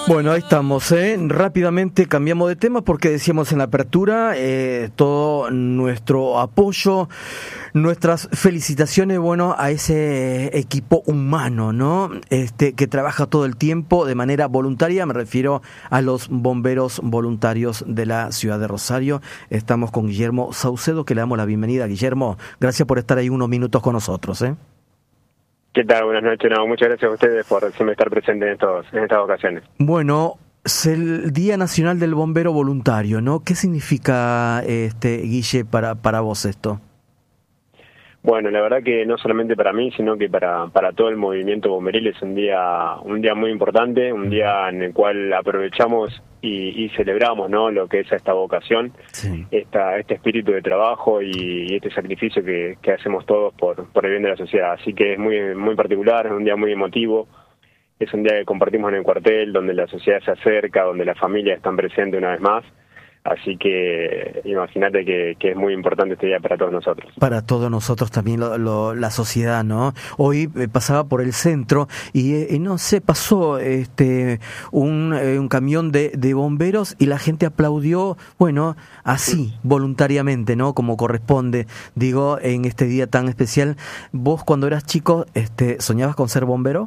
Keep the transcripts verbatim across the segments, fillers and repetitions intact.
Bueno, ahí estamos, ¿eh? Rápidamente cambiamos de tema porque decíamos en la apertura eh, todo nuestro apoyo, nuestras felicitaciones, bueno, a ese equipo humano, ¿no? Este que trabaja todo el tiempo de manera voluntaria, me refiero a los bomberos voluntarios de la ciudad de Rosario. Estamos con Guillermo Saucedo, que le damos la bienvenida. Guillermo, gracias por estar ahí unos minutos con nosotros, ¿eh? ¿Qué tal? Buenas noches. No, muchas gracias a ustedes por siempre estar presentes en, estos, en estas ocasiones. Bueno, es el Día Nacional del Bombero Voluntario, ¿no? ¿Qué significa, este Guille, para, para vos esto? Bueno, la verdad que no solamente para mí, sino que para, para todo el movimiento bomberil es un día un día muy importante, un día en el cual aprovechamos y, y celebramos, ¿no?, lo que es esta vocación, sí. esta, este espíritu de trabajo y, y este sacrificio que, que hacemos todos por, por el bien de la sociedad. Así que es muy, muy particular, es un día muy emotivo, es un día que compartimos en el cuartel, donde la sociedad se acerca, donde las familias están presentes una vez más. Así que imagínate que, que es muy importante este día para todos nosotros. Para todos nosotros también, lo, lo, la sociedad, ¿no? Hoy eh, pasaba por el centro y, eh, no sé, pasó este un, eh, un camión de, de bomberos y la gente aplaudió, bueno, así, voluntariamente, ¿no? Como corresponde, digo, en este día tan especial. ¿Vos cuando eras chico este, soñabas con ser bombero?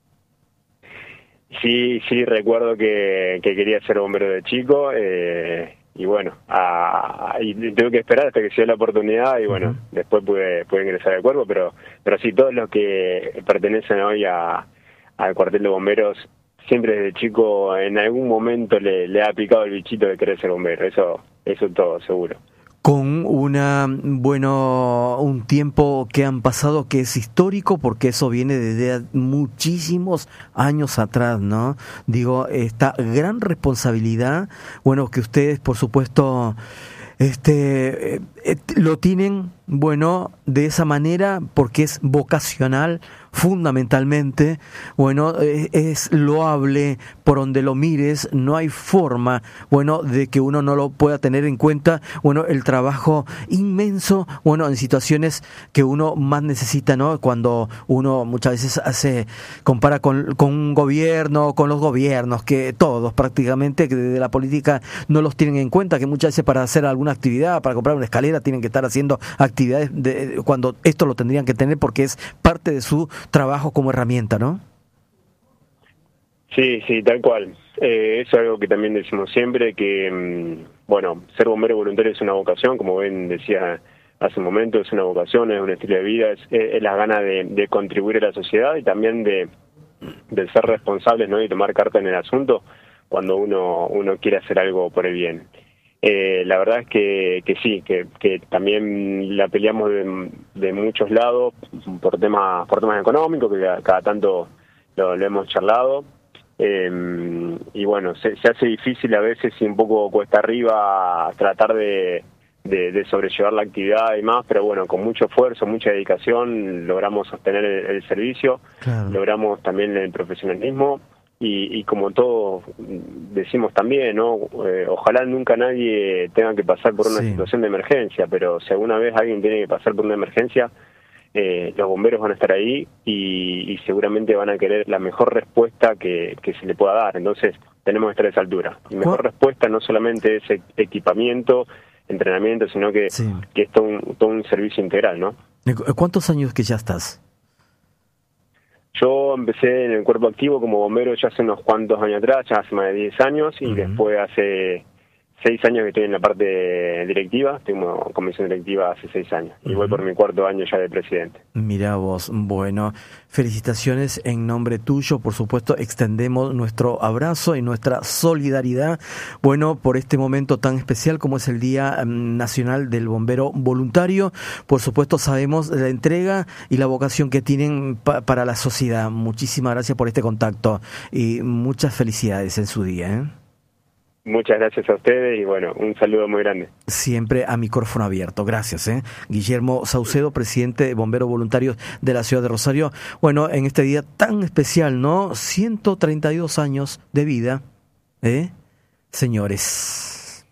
Sí, sí, recuerdo que, que quería ser bombero de chico. Eh... Y bueno, a, a, y tuve que esperar hasta que se dio la oportunidad y bueno, uh-huh. después pude, pude ingresar al cuerpo, pero pero sí, todos los que pertenecen hoy a al cuartel de bomberos, siempre desde chico en algún momento le, le ha picado el bichito de querer ser bombero, eso eso todo, seguro. Con una, bueno, un tiempo que han pasado que es histórico, porque eso viene desde muchísimos años atrás, ¿no? Digo, esta gran responsabilidad, bueno, que ustedes, por supuesto, este, eh, lo tienen, bueno, de esa manera, porque es vocacional, fundamentalmente, bueno, es, es loable por donde lo mires, no hay forma, bueno, de que uno no lo pueda tener en cuenta, bueno, el trabajo inmenso, bueno, en situaciones que uno más necesita, ¿no? Cuando uno muchas veces hace, compara con, con un gobierno, con los gobiernos, que todos prácticamente, que desde la política no los tienen en cuenta, que muchas veces para hacer alguna actividad, para comprar una escalera, tienen que estar haciendo actividades de, cuando esto lo tendrían que tener porque es parte de su trabajo como herramienta, ¿no? Sí, sí, tal cual. Eh, eso es algo que también decimos siempre, que, bueno, ser bombero voluntario es una vocación, como bien decía hace un momento, es una vocación, es un estilo de vida, es, es la gana de, de contribuir a la sociedad y también de, de ser responsables, ¿no?, y tomar carta en el asunto cuando uno, uno quiere hacer algo por el bien. Eh, la verdad es que, que sí, que, que también la peleamos de, de muchos lados por temas por temas económicos, que cada, cada tanto lo, lo hemos charlado. Eh, y bueno, se, se hace difícil a veces y un poco cuesta arriba tratar de, de, de sobrellevar la actividad y más, pero bueno, con mucho esfuerzo, mucha dedicación logramos sostener el, el servicio, claro. Logramos también el profesionalismo. Y, y como todos decimos también, ¿no? Eh, ojalá nunca nadie tenga que pasar por una sí. situación de emergencia, pero si alguna vez alguien tiene que pasar por una emergencia, eh, los bomberos van a estar ahí y, y seguramente van a querer la mejor respuesta que, que se le pueda dar. Entonces tenemos que estar a esa altura. Y mejor ¿Cuál? respuesta no solamente es equipamiento, entrenamiento, sino que, sí. que es todo un, todo un servicio integral, ¿no? ¿Cuántos años que ya estás? Yo empecé en el cuerpo activo como bombero ya hace unos cuantos años atrás, ya hace más de diez años, y uh-huh. después hace seis años que estoy en la parte directiva, tengo comisión directiva hace seis años, uh-huh. y voy por mi cuarto año ya de presidente. Mirá vos, bueno, felicitaciones en nombre tuyo, por supuesto, extendemos nuestro abrazo y nuestra solidaridad, bueno, por este momento tan especial como es el Día Nacional del Bombero Voluntario. Por supuesto, sabemos la entrega y la vocación que tienen pa- para la sociedad. Muchísimas gracias por este contacto y muchas felicidades en su día, ¿eh? Muchas gracias a ustedes y bueno, un saludo muy grande. Siempre a micrófono abierto, gracias. ¿eh? Guillermo Saucedo, presidente de Bomberos Voluntarios de la ciudad de Rosario. Bueno, en este día tan especial, ¿no? ciento treinta y dos años de vida, ¿eh? Señores.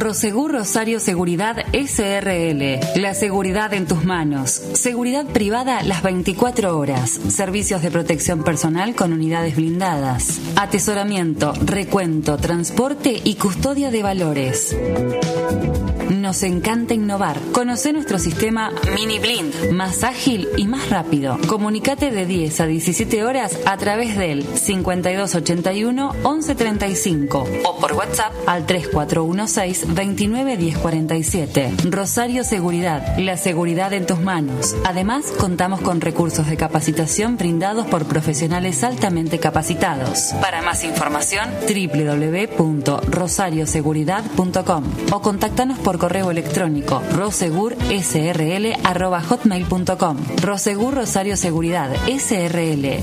Prosegur Rosario Seguridad S R L. La seguridad en tus manos. Seguridad privada las veinticuatro horas. Servicios de protección personal con unidades blindadas. Atesoramiento, recuento, transporte y custodia de valores. Nos encanta innovar. Conoce nuestro sistema Mini Blind, más ágil y más rápido. Comunicate de diez a diecisiete horas a través del cincuenta y dos ochenta y uno once treinta y cinco o por WhatsApp al tres cuatro uno seis veintinueve diez cuarenta y siete. Rosario Seguridad, la seguridad en tus manos. Además, contamos con recursos de capacitación brindados por profesionales altamente capacitados. Para más información, doble u doble u doble u punto rosario seguridad punto com o contactanos por correo electrónico rosegurSRL arroba hotmail punto com. Rosegur Rosario Seguridad S R L.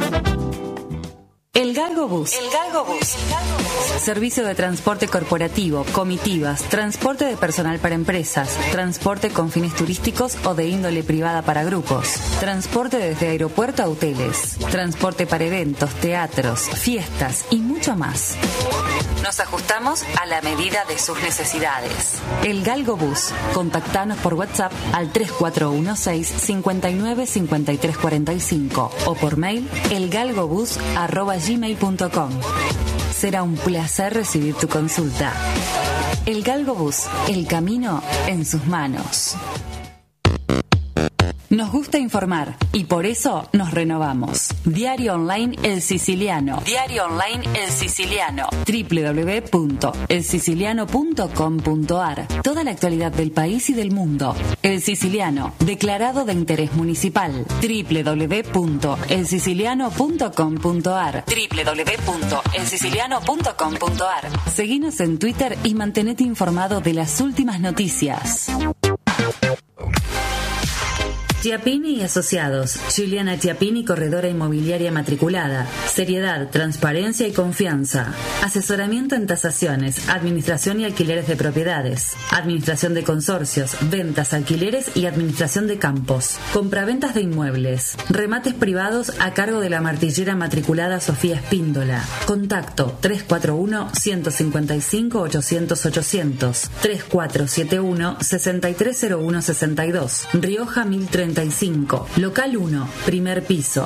El Galgo Bus. El Galgo Bus. Servicio de transporte corporativo, comitivas, transporte de personal para empresas, transporte con fines turísticos o de índole privada para grupos, transporte desde aeropuerto a hoteles, transporte para eventos, teatros, fiestas y mucho más. Nos ajustamos a la medida de sus necesidades. El Galgo Bus. Contactanos por WhatsApp al tres cuatro uno seis cincuenta y nueve cincuenta y tres cuarenta y cinco o por mail elgalgobus arroba gmail punto com. Será un placer recibir tu consulta. El Galgo Bus. El camino en sus manos. Nos gusta informar y por eso nos renovamos. Diario Online El Siciliano. Diario Online El Siciliano. doble u doble u doble u punto el siciliano punto com punto a r. Toda la actualidad del país y del mundo. El Siciliano, declarado de interés municipal. doble u doble u doble u punto el siciliano punto com punto a r. doble u doble u doble u punto el siciliano punto com punto a r. Seguinos en Twitter y mantenete informado de las últimas noticias. Chiappini y Asociados. Juliana Chiappini, corredora inmobiliaria matriculada. Seriedad, transparencia y confianza. Asesoramiento en tasaciones, administración y alquileres de propiedades. Administración de consorcios, ventas, alquileres y administración de campos. Compraventas de inmuebles. Remates privados a cargo de la martillera matriculada Sofía Espíndola. Contacto tres cuatro uno uno cinco cinco ochocientos ochocientos. tres cuatro siete uno seis tres cero uno seis dos. Rioja mil treinta y cinco, local uno, primer piso.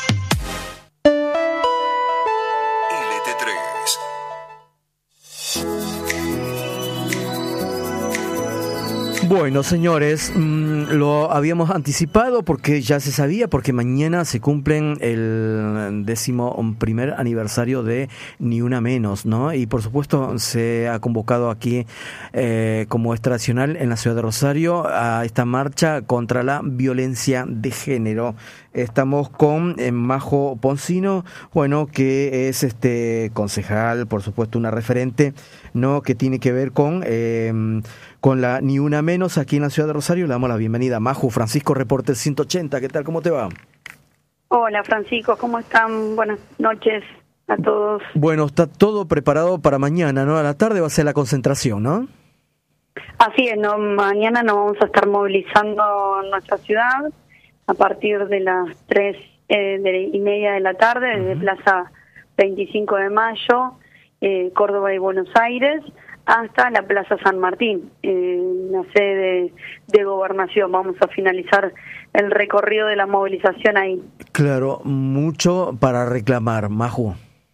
Bueno, señores, mmm, lo habíamos anticipado porque ya se sabía, porque mañana se cumplen el décimo primer aniversario de Ni Una Menos, ¿no? Y por supuesto se ha convocado aquí, eh, como es tradicional en la ciudad de Rosario, a esta marcha contra la violencia de género. Estamos con eh, Majo Poncino, bueno, que es este concejal, por supuesto una referente, ¿no? Que tiene que ver con eh, con la Ni Una Menos aquí en la ciudad de Rosario. Le damos la bienvenida. Majo, Francisco, Reporter ciento ochenta, ¿qué tal? ¿Cómo te va? Hola, Francisco, ¿cómo están? Buenas noches a todos. Bueno, está todo preparado para mañana, ¿no? A la tarde va a ser la concentración, ¿no? Así es, ¿no? Mañana nos vamos a estar movilizando en nuestra ciudad a partir de las tres eh, de, y media de la tarde, desde uh-huh. Plaza veinticinco de Mayo, eh, Córdoba y Buenos Aires, hasta la Plaza San Martín, eh, la sede de, de Gobernación. Vamos a finalizar el recorrido de la movilización ahí. Claro, mucho para reclamar, Majo.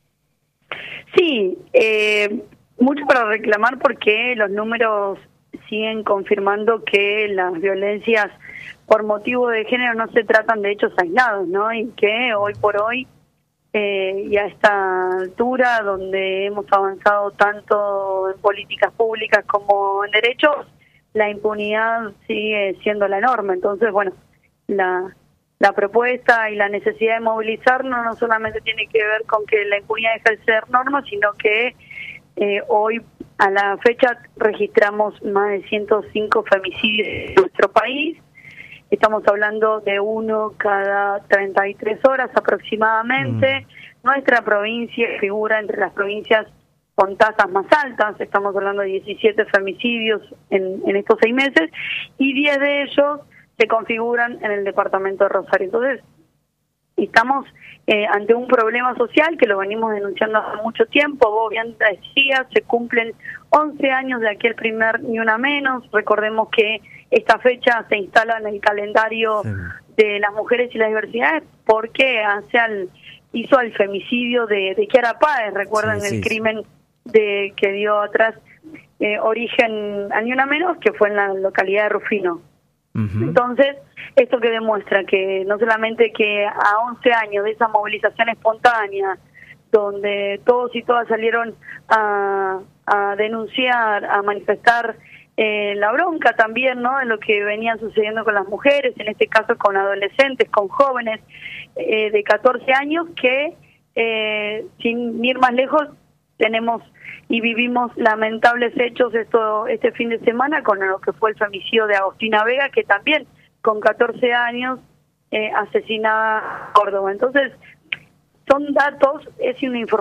Sí, eh, mucho para reclamar porque los números siguen confirmando que las violencias por motivo de género no se tratan de hechos aislados, ¿no? Y que hoy por hoy, eh, y a esta altura, donde hemos avanzado tanto en políticas públicas como en derechos, la impunidad sigue siendo la norma. Entonces, bueno, la, la propuesta y la necesidad de movilizarnos no solamente tiene que ver con que la impunidad deje de ser norma, sino que eh, hoy, a la fecha, registramos más de ciento cinco femicidios en nuestro país. Estamos hablando de uno cada treinta y tres horas aproximadamente. Mm. Nuestra provincia figura entre las provincias con tasas más altas. Estamos hablando de diecisiete femicidios en, en estos seis meses y diez de ellos se configuran en el departamento de Rosario. Entonces, estamos eh, ante un problema social que lo venimos denunciando hace mucho tiempo. Vos bien decías, se cumplen once años de aquel primer Ni Una Menos. Recordemos que esta fecha se instala en el calendario sí. de las mujeres y las diversidades porque hace al, hizo el femicidio de, de Kiara Páez. Recuerdan sí, sí, el crimen sí. de que dio atrás eh, origen a Ni Una Menos, que fue en la localidad de Rufino. Uh-huh. Entonces, esto que demuestra que no solamente que a once años de esa movilización espontánea, donde todos y todas salieron a, a denunciar, a manifestar eh, la bronca también, ¿no?, de lo que venía sucediendo con las mujeres, en este caso con adolescentes, con jóvenes eh, de catorce años, que eh, sin ir más lejos tenemos y vivimos lamentables hechos esto este fin de semana con lo que fue el femicidio de Agostina Vega, que también con catorce años eh, asesinaba a Córdoba. Entonces, son datos, es una información